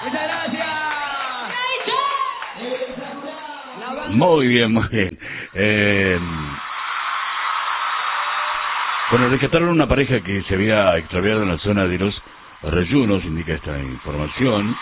Muchas gracias. Muy bien, muy bien. Bueno, rescataron una pareja que se había extraviado en la zona de los Reyunos, indica esta información.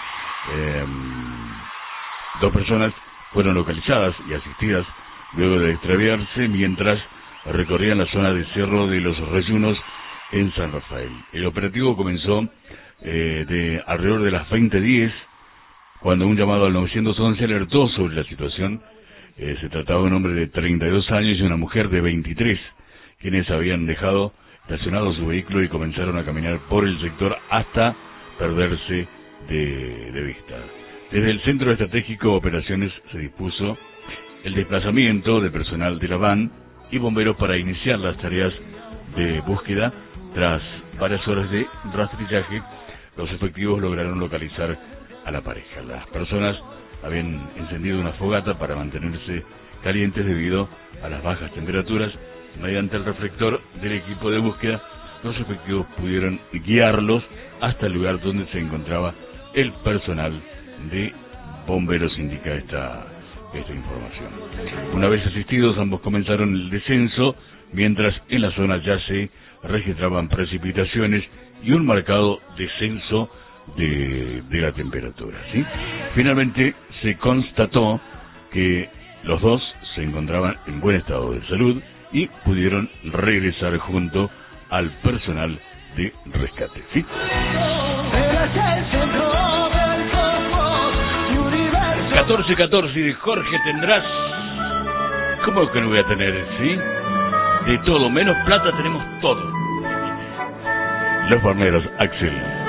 Dos personas fueron localizadas y asistidas luego de extraviarse mientras recorrían la zona de Cerro de los Reyunos en San Rafael. El operativo comenzó de alrededor de las 20:10, cuando un llamado al 911 alertó sobre la situación. Se trataba de un hombre de 32 años y una mujer de 23, quienes habían dejado estacionado su vehículo y comenzaron a caminar por el sector hasta perderse de vista. Desde el Centro Estratégico de Operaciones se dispuso el desplazamiento de personal de la van y bomberos para iniciar las tareas de búsqueda. Tras varias horas de rastrillaje, los efectivos lograron localizar a la pareja. Las personas habían encendido una fogata para mantenerse calientes debido a las bajas temperaturas. Mediante el reflector del equipo de búsqueda, los efectivos pudieron guiarlos hasta el lugar donde se encontraba el personal de bomberos, indica esta información. Una vez asistidos, ambos comenzaron el descenso, mientras en la zona ya se registraban precipitaciones y un marcado descenso de la temperatura, ¿sí? Finalmente se constató que los dos se encontraban en buen estado de salud y pudieron regresar junto al personal de rescate, ¿sí? 14-14 de Jorge tendrás. ¿Cómo que no voy a tener, sí? De todo, menos plata tenemos todo. Los Palmeros, Axel.